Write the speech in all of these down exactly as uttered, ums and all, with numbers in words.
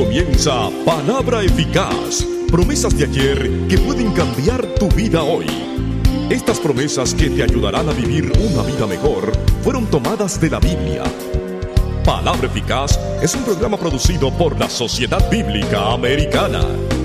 comienza Palabra Eficaz, promesas de ayer que pueden cambiar tu vida hoy. Estas promesas que te ayudarán a vivir una vida mejor fueron tomadas de la Biblia. Palabra Eficaz es un programa producido por la Sociedad Bíblica Americana.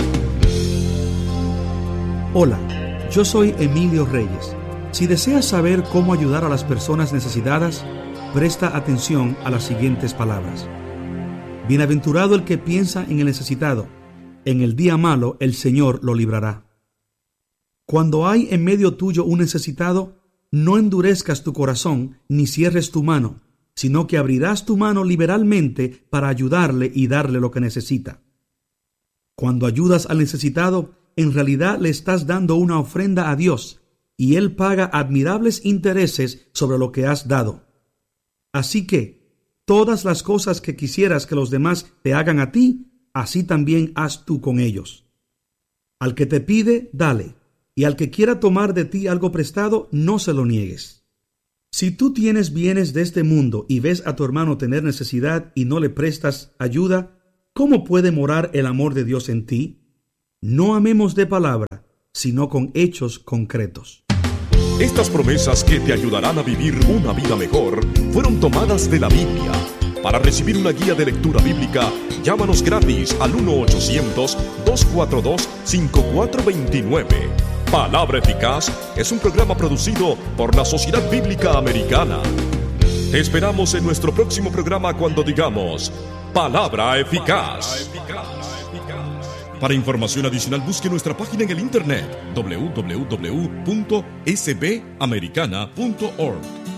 Hola, yo soy Emilio Reyes. Si deseas saber cómo ayudar a las personas necesitadas, presta atención a las siguientes palabras. Bienaventurado el que piensa en el necesitado. En el día malo el Señor lo librará. Cuando hay en medio tuyo un necesitado, no endurezcas tu corazón ni cierres tu mano, sino que abrirás tu mano liberalmente para ayudarle y darle lo que necesita. Cuando ayudas al necesitado, en realidad le estás dando una ofrenda a Dios, y Él paga admirables intereses sobre lo que has dado. Así que, todas las cosas que quisieras que los demás te hagan a ti, así también haz tú con ellos. Al que te pide, dale, y al que quiera tomar de ti algo prestado, no se lo niegues. Si tú tienes bienes de este mundo y ves a tu hermano tener necesidad y no le prestas ayuda, ¿cómo puede morar el amor de Dios en ti? No amemos de palabra, sino con hechos concretos. Estas promesas que te ayudarán a vivir una vida mejor fueron tomadas de la Biblia. Para recibir una guía de lectura bíblica, llámanos gratis al uno ochocientos, dos cuatro dos, cinco cuatro dos nueve. Palabra Eficaz es un programa producido por la Sociedad Bíblica Americana. Te esperamos en nuestro próximo programa cuando digamos Palabra Eficaz. Para información adicional, busque nuestra página en el internet doble u doble u doble u punto s b americana punto org.